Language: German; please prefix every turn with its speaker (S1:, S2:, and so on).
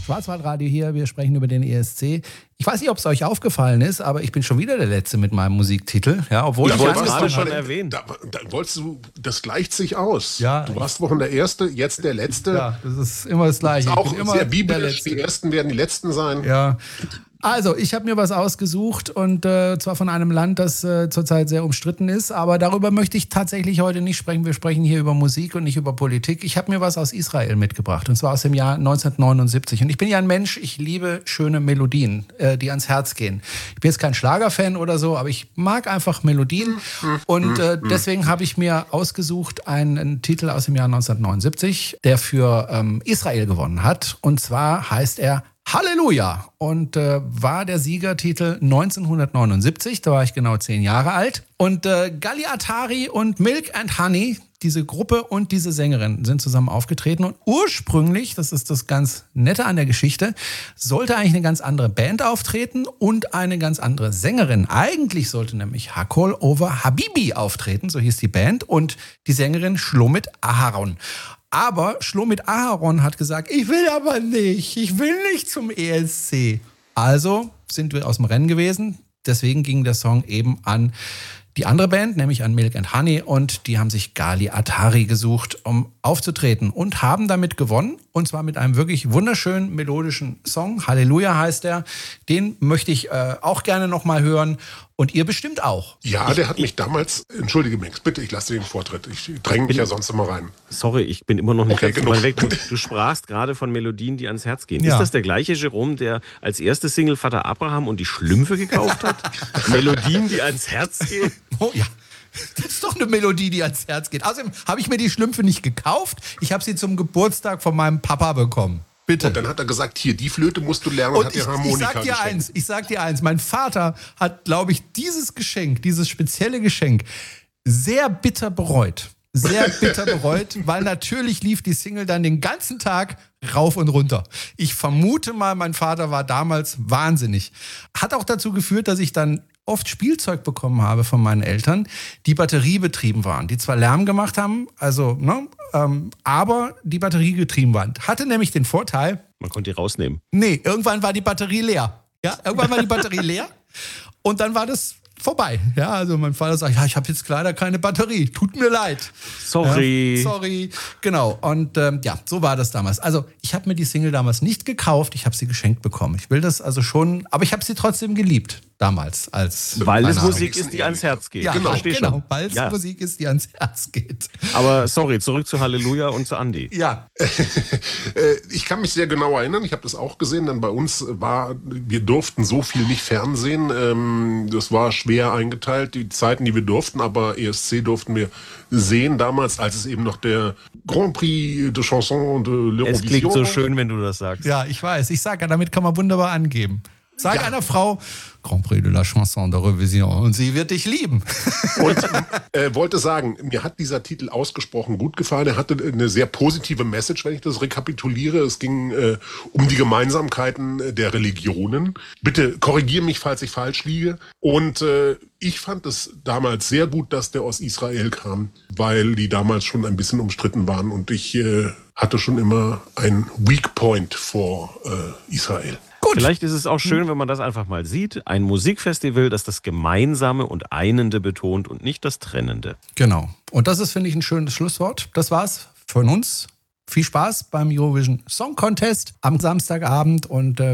S1: Schwarzwaldradio hier, wir sprechen über den ESC. Ich weiß nicht, ob es euch aufgefallen ist, aber ich bin schon wieder der Letzte mit meinem Musiktitel. Ja, obwohl
S2: ich
S1: wollte
S2: es gerade schon erwähnt.
S3: Da wolltest du, das gleicht sich aus.
S1: Ja,
S3: du warst Wochen der Erste, jetzt der Letzte.
S1: Ja, das ist immer das Gleiche.
S3: Das ist auch
S1: immer
S3: sehr biblisch, die Ersten werden die Letzten sein.
S1: Ja. Also, ich habe mir was ausgesucht und zwar von einem Land, das zurzeit sehr umstritten ist, aber darüber möchte ich tatsächlich heute nicht sprechen. Wir sprechen hier über Musik und nicht über Politik. Ich habe mir was aus Israel mitgebracht und zwar aus dem Jahr 1979. Und ich bin ja ein Mensch, ich liebe schöne Melodien, die ans Herz gehen. Ich bin jetzt kein Schlagerfan oder so, aber ich mag einfach Melodien und deswegen habe ich mir ausgesucht einen Titel aus dem Jahr 1979, der für Israel gewonnen hat. Und zwar heißt er Halleluja und war der Siegertitel 1979, da war ich genau 10 Jahre alt. Und Gali Atari und Milk and Honey, diese Gruppe und diese Sängerin sind zusammen aufgetreten. Und ursprünglich, das ist das ganz Nette an der Geschichte, sollte eigentlich eine ganz andere Band auftreten und eine ganz andere Sängerin. Eigentlich sollte nämlich Hakol Over Habibi auftreten, so hieß die Band, und die Sängerin Shlomit Aharon. Aber Shlomit Aharon hat gesagt, ich will aber nicht, ich will nicht zum ESC. Also sind wir aus dem Rennen gewesen. Deswegen ging der Song eben an die andere Band, nämlich an Milk and Honey. Und die haben sich Gali Atari gesucht, um aufzutreten und haben damit gewonnen. Und zwar mit einem wirklich wunderschönen melodischen Song. Halleluja heißt er. Den möchte ich auch gerne nochmal hören. Und ihr bestimmt auch.
S3: Ja, der hat mich damals, entschuldige Max, bitte, ich lasse dir den Vortritt. Ich dränge mich ja sonst immer rein.
S2: Sorry, ich bin immer noch nicht
S3: ganz
S2: weit weg. Du sprachst gerade von Melodien, die ans Herz gehen.
S1: Ja.
S2: Ist das der gleiche Jerome, der als erste Single Vater Abraham und die Schlümpfe gekauft hat? Melodien, die ans Herz gehen?
S1: Oh ja. Das ist doch eine Melodie, die ans Herz geht. Außerdem habe ich mir die Schlümpfe nicht gekauft. Ich habe sie zum Geburtstag von meinem Papa bekommen. Bitte.
S3: Und dann hat er gesagt, hier, die Flöte musst du lernen und hat dir Harmonika geschenkt.
S1: Ich sag dir eins, mein Vater hat, glaube ich, dieses Geschenk, dieses spezielle Geschenk, sehr bitter bereut. Sehr bitter bereut, weil natürlich lief die Single dann den ganzen Tag rauf und runter. Ich vermute mal, mein Vater war damals wahnsinnig. Hat auch dazu geführt, dass ich dann oft Spielzeug bekommen habe von meinen Eltern, die batteriebetrieben waren, die zwar Lärm gemacht haben, also, aber die batteriegetrieben waren. Hatte nämlich den Vorteil,
S2: man konnte die rausnehmen.
S1: Nee, irgendwann war die Batterie leer. Ja, irgendwann war die Batterie leer und dann war das vorbei. Ja, also mein Vater sagt, ja, ich habe jetzt leider keine Batterie. Tut mir leid.
S2: Sorry.
S1: Ja, sorry. Genau. Und so war das damals. Also ich habe mir die Single damals nicht gekauft, ich habe sie geschenkt bekommen. Ich will das also schon, aber ich habe sie trotzdem geliebt damals.
S2: Weil es Musik ist, die ans Herz geht.
S1: Ja,
S2: genau,
S1: weil es Musik ist, die ans Herz geht.
S2: Aber sorry, zurück zu Halleluja und zu Andi.
S1: Ja.
S3: Ich kann mich sehr genau erinnern, ich habe das auch gesehen, denn bei uns wir durften so viel nicht fernsehen. Das war schwer eingeteilt, die Zeiten, die wir durften, aber ESC durften wir sehen damals, als es eben noch der Grand Prix de Chanson de l'Eurovision.
S2: Es klingt so schön, wenn du das sagst.
S1: Ja, ich weiß. Ich sage ja, damit kann man wunderbar angeben. Sag einer Frau, Grand Prix de la Chanson de l'Eurovision, und sie wird dich lieben.
S3: Und wollte sagen, mir hat dieser Titel ausgesprochen gut gefallen. Er hatte eine sehr positive Message, wenn ich das rekapituliere. Es ging um die Gemeinsamkeiten der Religionen. Bitte korrigiere mich, falls ich falsch liege. Und ich fand es damals sehr gut, dass der aus Israel kam, weil die damals schon ein bisschen umstritten waren. Und ich hatte schon immer ein Weak Point vor Israel.
S1: Gut.
S2: Vielleicht ist es auch schön, wenn man das einfach mal sieht. Ein Musikfestival, das das Gemeinsame und Einende betont und nicht das Trennende.
S1: Genau. Und das ist, finde ich, ein schönes Schlusswort. Das war's von uns. Viel Spaß beim Eurovision Song Contest am Samstagabend und